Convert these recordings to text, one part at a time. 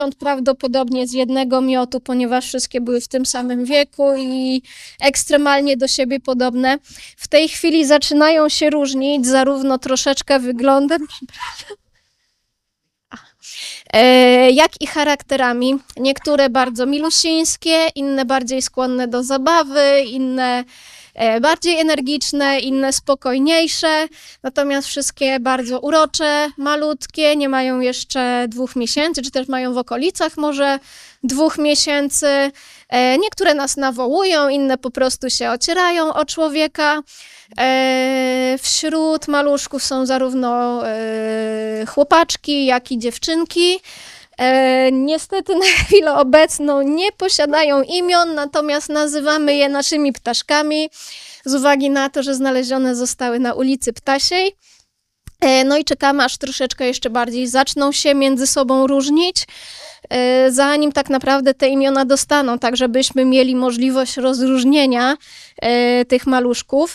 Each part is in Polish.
prawdopodobnie z jednego miotu, ponieważ wszystkie były w tym samym wieku i ekstremalnie do siebie podobne. W tej chwili zaczynają się różnić zarówno troszeczkę wyglądem, jak i charakterami. Niektóre bardzo milusińskie, inne bardziej skłonne do zabawy, inne bardziej energiczne, inne spokojniejsze, natomiast wszystkie bardzo urocze, malutkie, nie mają jeszcze 2 miesięcy, czy też mają w okolicach może 2 miesięcy. Niektóre nas nawołują, inne po prostu się ocierają o człowieka. Wśród maluszków są zarówno chłopaczki, jak i dziewczynki. Niestety na chwilę obecną nie posiadają imion, natomiast nazywamy je naszymi ptaszkami z uwagi na to, że znalezione zostały na ulicy Ptasiej. No i czekamy, aż troszeczkę jeszcze bardziej zaczną się między sobą różnić, zanim tak naprawdę te imiona dostaną, tak żebyśmy mieli możliwość rozróżnienia tych maluszków.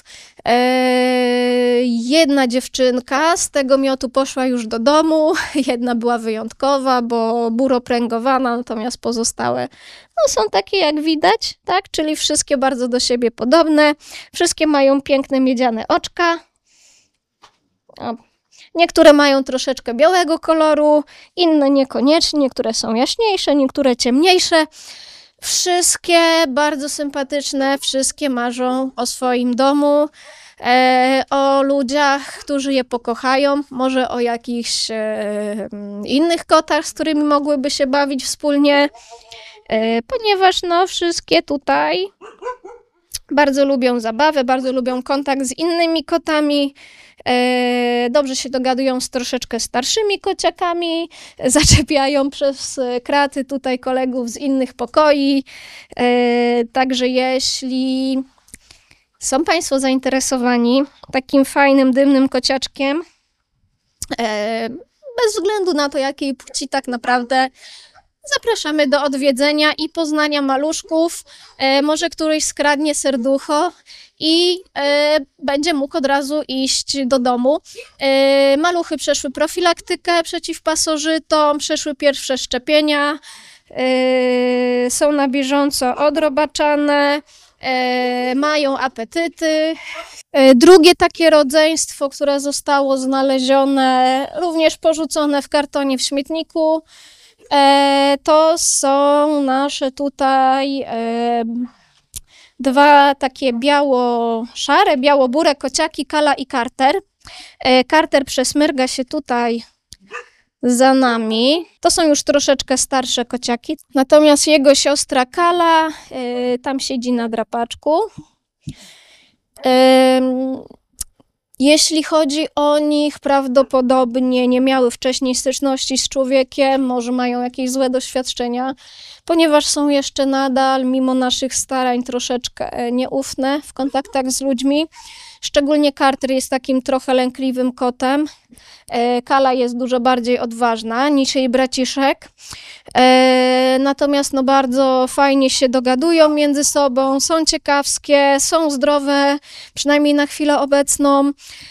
Jedna dziewczynka z tego miotu poszła już do domu, jedna była wyjątkowa, bo buropręgowana, natomiast pozostałe no, są takie jak widać, tak? Czyli wszystkie bardzo do siebie podobne, wszystkie mają piękne miedziane oczka. O. Niektóre mają troszeczkę białego koloru, inne niekoniecznie, niektóre są jaśniejsze, niektóre ciemniejsze. Wszystkie bardzo sympatyczne, wszystkie marzą o swoim domu, o ludziach, którzy je pokochają, może o jakichś innych kotach, z którymi mogłyby się bawić wspólnie, ponieważ no, wszystkie tutaj bardzo lubią zabawę, bardzo lubią kontakt z innymi kotami. Dobrze się dogadują z troszeczkę starszymi kociakami, zaczepiają przez kraty tutaj kolegów z innych pokoi. Także jeśli są Państwo zainteresowani takim fajnym, dymnym kociaczkiem, bez względu na to, jakiej płci tak naprawdę, zapraszamy do odwiedzenia i poznania maluszków. Może któryś skradnie serducho i będzie mógł od razu iść do domu. Maluchy przeszły profilaktykę przeciw pasożytom, przeszły pierwsze szczepienia, są na bieżąco odrobaczane, mają apetyty. Drugie takie rodzeństwo, które zostało znalezione, również porzucone w kartonie w śmietniku, to są nasze tutaj dwa takie biało-szare, biało-bure kociaki, Kala i Carter. Carter przesmyrga się tutaj za nami. To są już troszeczkę starsze kociaki. Natomiast jego siostra Kala tam siedzi na drapaczku. Jeśli chodzi o nich, prawdopodobnie nie miały wcześniej styczności z człowiekiem, może mają jakieś złe doświadczenia, ponieważ są jeszcze nadal, mimo naszych starań, troszeczkę nieufne w kontaktach z ludźmi. Szczególnie Carter jest takim trochę lękliwym kotem. Kala jest dużo bardziej odważna niż jej braciszek. Natomiast no, bardzo fajnie się dogadują między sobą, są ciekawskie, są zdrowe, przynajmniej na chwilę obecną.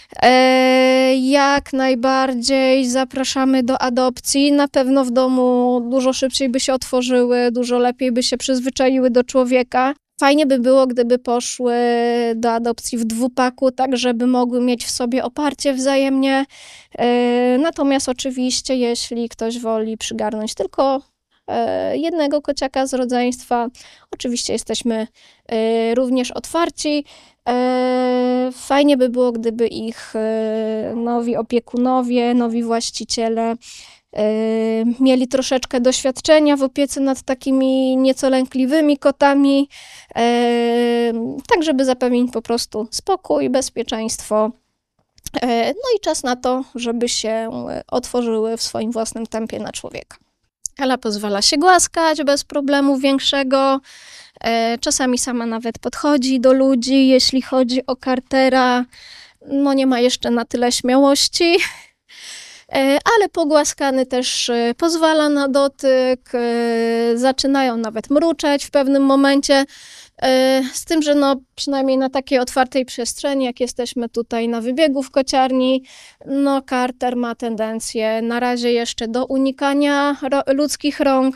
Jak najbardziej zapraszamy do adopcji. Na pewno w domu dużo szybciej by się otworzyły, dużo lepiej by się przyzwyczaiły do człowieka. Fajnie by było, gdyby poszły do adopcji w dwupaku, tak żeby mogły mieć w sobie oparcie wzajemnie. Natomiast oczywiście, jeśli ktoś woli przygarnąć tylko jednego kociaka z rodzeństwa, oczywiście jesteśmy również otwarci. Fajnie by było, gdyby ich nowi opiekunowie, nowi właściciele mieli troszeczkę doświadczenia w opiece nad takimi nieco lękliwymi kotami, tak żeby zapewnić po prostu spokój, bezpieczeństwo, no i czas na to, żeby się otworzyły w swoim własnym tempie na człowieka. Kala pozwala się głaskać bez problemu większego, czasami sama nawet podchodzi do ludzi. Jeśli chodzi o Cartera, no nie ma jeszcze na tyle śmiałości, ale pogłaskany też pozwala na dotyk, zaczynają nawet mruczeć w pewnym momencie. Z tym, że no, przynajmniej na takiej otwartej przestrzeni, jak jesteśmy tutaj na wybiegu w kociarni, no Carter ma tendencję na razie jeszcze do unikania ludzkich rąk,